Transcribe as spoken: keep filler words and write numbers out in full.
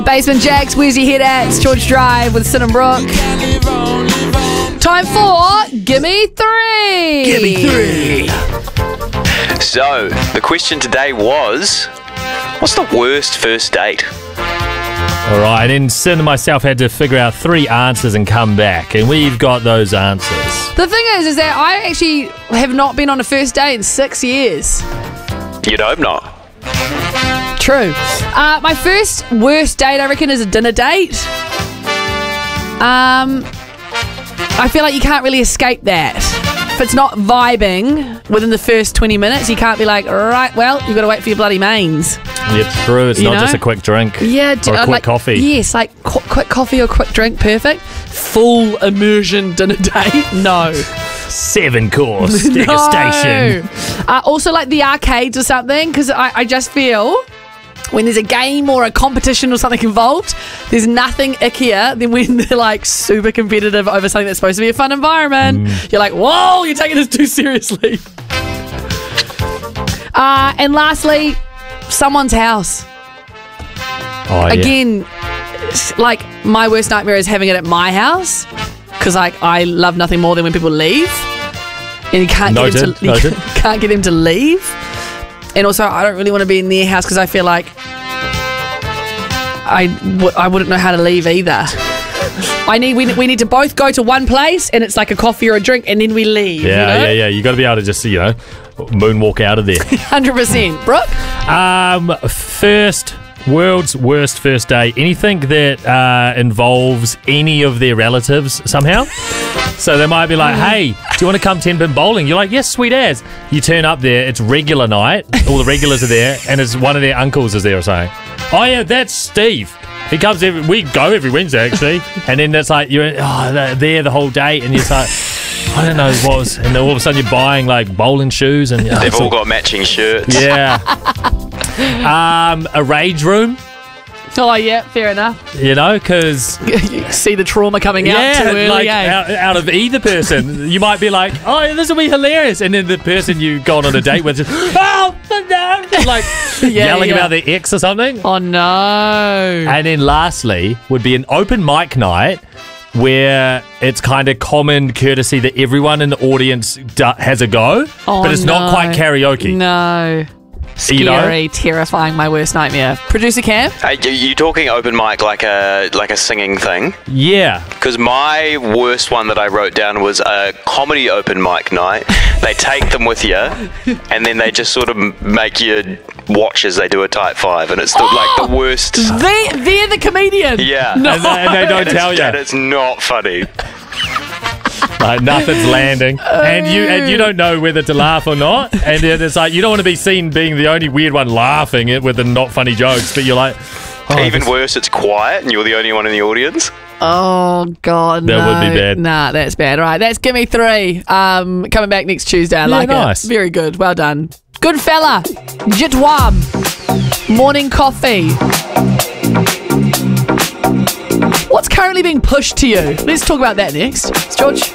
Basement Jacks, where's your head at? It's George Drive with Sin and Brooke. Time for Gimme Three. Gimme Three. So, the question today was, what's the worst first date? All right, and then Sin and myself had to figure out three answers and come back, and we've got those answers. The thing is, is that I actually have not been on a first date in six years. You'd hope not. True. Uh, my first worst date, I reckon, is a dinner date. Um, I feel like you can't really escape that. If it's not vibing within the first twenty minutes, you can't be like, all right, well, you've got to wait for your bloody mains. Yeah, true. It's You not know? just a quick drink. Yeah, d- or a uh, quick like, coffee. Yes, like qu- quick coffee or quick drink, perfect. Full immersion dinner date, no. Seven course degustation. No. Uh, also, like the arcades or something, because I, I just feel when there's a game or a competition or something involved, there's nothing ickier than when they're like super competitive over something that's supposed to be a fun environment. Mm. You're like, whoa, you're taking this too seriously. Uh, and lastly, someone's house. Oh, yeah. Again, s- like my worst nightmare is having it at my house, because like I love nothing more than when people leave and you can't get them Noted, to you noted. can't get them to leave. And also, I don't really want to be in their house because I feel like I w- I wouldn't know how to leave either. I need we, we need to both go to one place and it's like a coffee or a drink and then we leave. Yeah, you know? yeah, yeah. You got to be able to just, you know, moonwalk out of there. one hundred percent. Brooke? Um, first, world's worst first date. Anything that uh, involves any of their relatives somehow. So they might be like, hey, do you want to come ten-pin bowling? You're like, yes, sweet as. You turn up there, it's regular night, all the regulars are there, and it's one of their uncles is there or something. Oh, yeah, that's Steve. He comes every, we go every Wednesday, actually. And then it's like, you're oh, they're there the whole day, and you're like, I don't know what was, and then all of a sudden you're buying like bowling shoes. And oh, They've it's all got matching shirts. Yeah. um, a rage room, Oh, yeah, fair enough. you know, because You see the trauma coming out yeah, too early, like eh? out, out of either person, you might be like, "Oh, this will be hilarious," and then the person you've gone on a date with, just, "Oh, no," like Yeah, yelling yeah. about their ex or something. Oh, no. And then lastly would be an open mic night where it's kind of common courtesy that everyone in the audience do- has a go, Oh, but it's not no. quite karaoke. No. Scary, You know? terrifying, my worst nightmare. Producer Cam? Hey, you, you talking open mic like a like a singing thing? Yeah. Because my worst one that I wrote down was a comedy open mic night. They take them with you, and then they just sort of make you watch as they do a tight five, and it's the, like the worst. They, they're the comedian. Yeah. No. And they, and they don't And tell it's, you. and it's not funny. Like nothing's landing, and you and you don't know whether to laugh or not, and then it's like you don't want to be seen being the only weird one laughing it with the not funny jokes, but you're like, oh, Even this- worse, it's quiet, and you're the only one in the audience. Oh, God, That no. would be bad. Nah, that's bad. All right, that's Gimme Three. Um, coming back next Tuesday. I Yeah, like nice. it. Very good. Well done. Good fella. Jitwam. Morning coffee. What's currently being pushed to you? Let's talk about that next. It's George.